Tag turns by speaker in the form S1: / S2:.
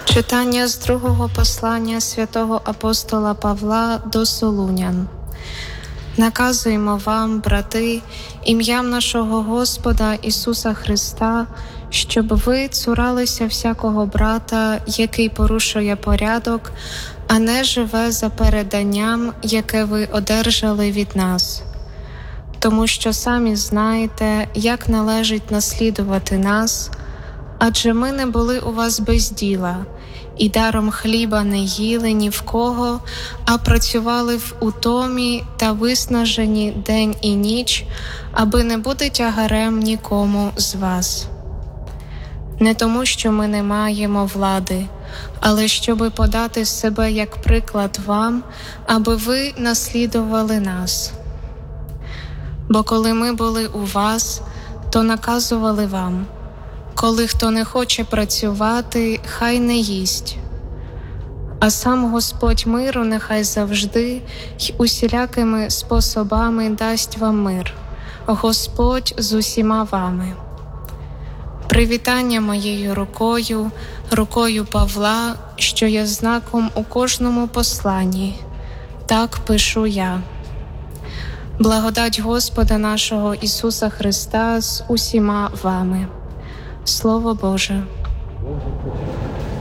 S1: Читання з другого послання святого апостола Павла до Солунян. Наказуємо вам, брати, ім'ям нашого Господа Ісуса Христа, щоб ви цуралися всякого брата, який порушує порядок, а не живе за переданням, яке ви одержали від нас. Тому що самі знаєте, як належить наслідувати нас, адже ми не були у вас без діла, і даром хліба не їли ні в кого, а працювали в утомі та виснажені день і ніч, аби не бути тягарем нікому з вас. Не тому, що ми не маємо влади, але щоби подати себе як приклад вам, аби ви наслідували нас. Бо коли ми були у вас, то наказували вам: коли хто не хоче працювати, хай не їсть. А сам Господь миру нехай завжди й усілякими способами дасть вам мир. Господь з усіма вами. Привітання моєю рукою Павла, що є знаком у кожному посланні. Так пишу я. Благодать Господа нашого Ісуса Христа з усіма вами. Слово Боже.